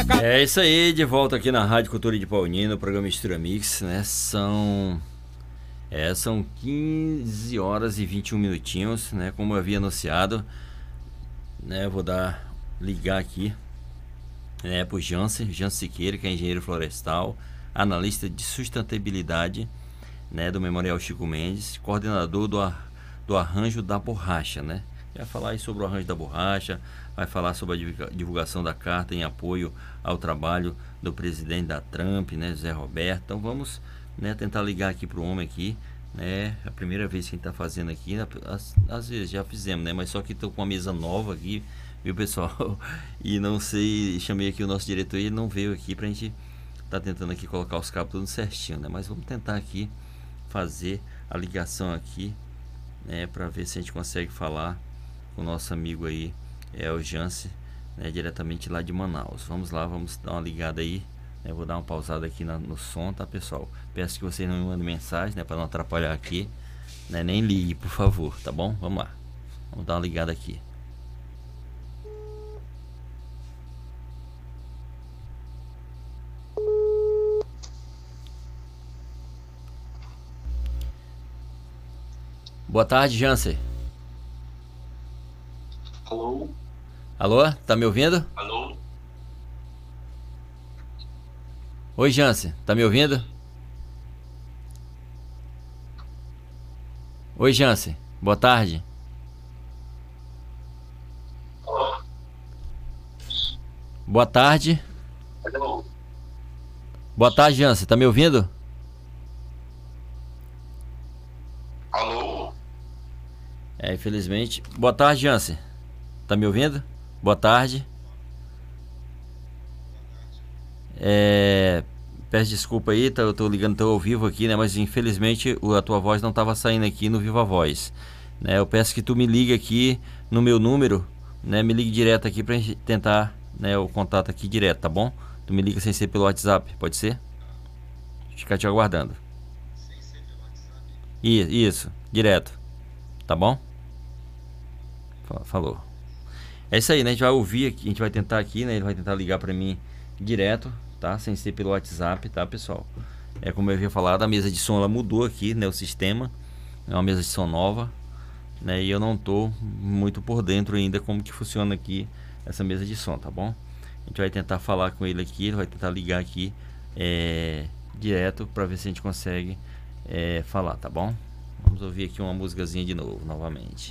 É isso aí, de volta aqui na Rádio Cultura de Paulínia, no programa Mistura Mix, né? São 15 horas e 21 minutinhos, né? Como eu havia anunciado, né? Vou ligar aqui, né, pro Jansen Siqueira, que é engenheiro florestal, analista de sustentabilidade, né, do Memorial Chico Mendes, coordenador do arranjo da borracha, né? Vai falar aí sobre o arranjo da borracha, vai falar sobre a divulgação da carta em apoio ao trabalho do presidente da Trump, né, Zé Roberto. Então vamos, né, tentar ligar aqui pro homem aqui, né? A primeira vez que a gente tá fazendo aqui, às vezes já fizemos, né? Mas só que tô com uma mesa nova aqui, viu, pessoal? E não sei, chamei aqui o nosso diretor e ele não veio aqui pra gente tá tentando aqui colocar os cabos tudo certinho, né? Mas vamos tentar aqui fazer a ligação aqui, né, para ver se a gente consegue falar com o nosso amigo aí, o Jansen, né, diretamente lá de Manaus. Vamos lá, vamos dar uma ligada aí, né? Vou dar uma pausada aqui no som, tá, pessoal? Peço que vocês não me mandem mensagem, né, para não atrapalhar aqui, né? Nem ligue, por favor, tá bom? Vamos lá, vamos dar uma ligada aqui. Boa tarde, Jansen. Alô? Alô, tá me ouvindo? Alô? Oi, Jansen, tá me ouvindo? Oi, Jansen, boa tarde. Alô? Boa tarde. Alô? Boa tarde, Jansen, tá me ouvindo? Alô? Infelizmente. Boa tarde, Jansen. Tá me ouvindo? Boa tarde. Peço desculpa aí, eu tô ligando tão ao vivo aqui, né? Mas infelizmente a tua voz não tava saindo aqui no Viva Voz, né? Eu peço que tu me ligue aqui no meu número, né? Me ligue direto aqui pra gente tentar, né, o contato aqui direto, tá bom? Tu me liga sem ser pelo WhatsApp, pode ser? Ficar te aguardando. Isso, direto, tá bom? Falou. É isso aí, né? A gente vai ouvir aqui, a gente vai tentar aqui, né? Ele vai tentar ligar pra mim direto, tá? Sem ser pelo WhatsApp, tá, pessoal? Como eu havia falado, a mesa de som ela mudou aqui, né? O sistema é uma mesa de som nova, né? E eu não tô muito por dentro ainda como que funciona aqui essa mesa de som, tá bom? A gente vai tentar falar com ele aqui, ele vai tentar ligar aqui direto pra ver se a gente consegue falar, tá bom? Vamos ouvir aqui uma musicazinha de novo, novamente.